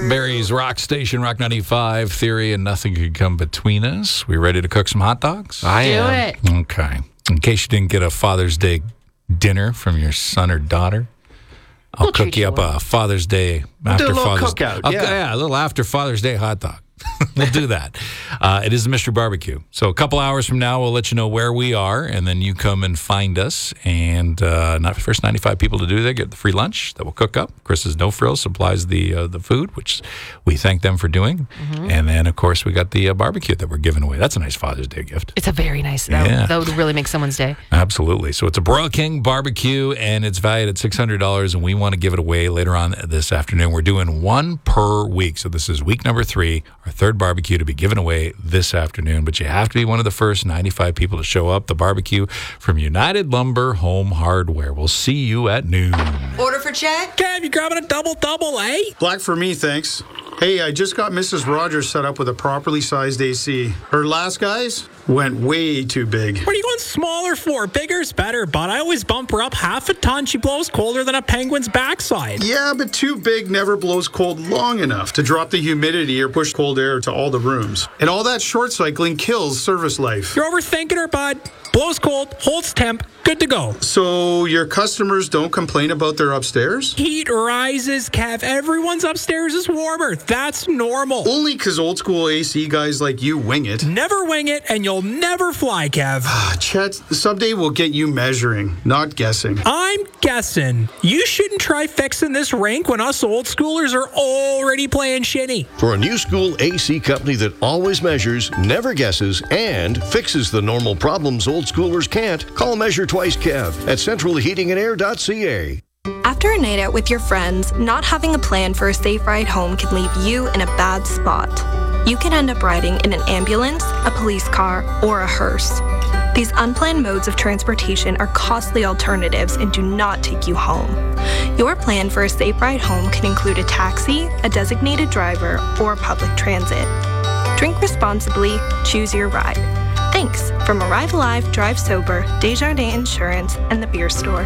Barry's Rock Station, Rock 95, Theory, and Nothing Could Come Between Us. We ready to cook some hot dogs? I am. Do it. Okay. In case you didn't get a Father's Day dinner from your son or daughter, I'll We'll cook treat you you up well. a Father's Day after do a little Father's cookout, yeah, a little after Father's Day hot dog. We'll do that. It is the Mystery Barbecue. So a couple hours from now, we'll let you know where we are, and then you come and find us. And not the first 95 people to do that get the free lunch that we'll cook up. Chris's No Frills supplies the food, which we thank them for doing. Mm-hmm. And then, of course, we got the barbecue that we're giving away. That's a nice Father's Day gift. It's a very nice. Yeah. That would really make someone's day. Absolutely. So it's a Broil King barbecue, and it's valued at $600, and we want to give it away later on this afternoon. We're doing one per week. So this is week number 3, our third barbecue to be given away this afternoon. But you have to be one of the first 95 people to show up. The barbecue from United Lumber Home Hardware. We'll see you at noon. Order for check? Kev, you grabbing a double, eh? Black for me, thanks. Hey, I just got Mrs. Rogers set up with a properly sized AC. Her last guys went way too big. What are you going smaller for? Bigger's better, but I always bump her up half a ton. She blows colder than a penguin's backside. Yeah, but too big never blows cold long enough to drop the humidity or push cold air to all the rooms. And all that short cycling kills service life. You're overthinking her, bud. Blows cold, holds temp, good to go. So your customers don't complain about their upstairs? Heat rises, Kev. Everyone's upstairs is warmer. That's normal. Only because old school AC guys like you wing it. Never wing it, and you'll never fly, Kev. Chet, someday we'll get you measuring, not guessing. I'm guessing you shouldn't try fixing this rink when us old schoolers are already playing shinny. For a new school AC company that always measures, never guesses, and fixes the normal problems old schoolers can't, call Measure Twice Kev at centralheatingandair.ca. After a night out with your friends, not having a plan for a safe ride home can leave you in a bad spot. You can end up riding in an ambulance, a police car, or a hearse. These unplanned modes of transportation are costly alternatives and do not take you home. Your plan for a safe ride home can include a taxi, a designated driver, or public transit. Drink responsibly, choose your ride. Thanks from Arrive Alive, Drive Sober, Desjardins Insurance, and the Beer Store.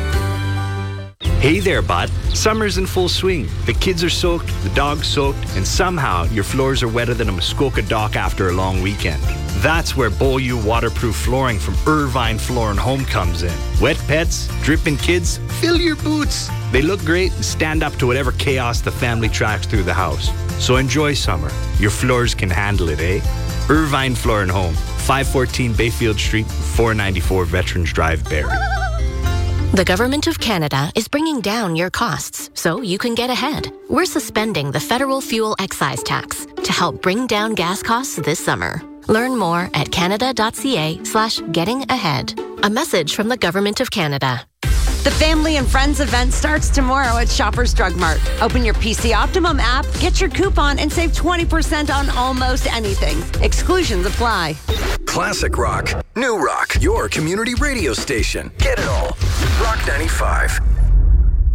Hey there, bud. Summer's in full swing. The kids are soaked, the dog's soaked, and somehow your floors are wetter than a Muskoka dock after a long weekend. That's where Beaulieu waterproof flooring from Irvine Floor and Home comes in. Wet pets, dripping kids, fill your boots. They look great and stand up to whatever chaos the family tracks through the house. So enjoy summer. Your floors can handle it, eh? Irvine Floor and Home, 514 Bayfield Street, 494 Veterans Drive, Barrie. The Government of Canada is bringing down your costs so you can get ahead. We're suspending the federal fuel excise tax to help bring down gas costs this summer. Learn more at canada.ca/gettingahead. A message from the Government of Canada. The Family and Friends event starts tomorrow at Shoppers Drug Mart. Open your PC Optimum app, get your coupon, and save 20% on almost anything. Exclusions apply. Classic rock, new rock, your community radio station. Get it all. Rock 95.